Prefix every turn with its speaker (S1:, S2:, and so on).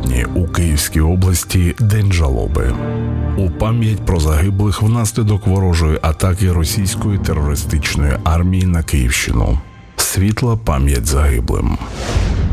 S1: сьогодні у Київській області День жалоби. У пам'ять про загиблих внаслідок ворожої атаки російської терористичної армії на Київщину. Світла пам'ять загиблим.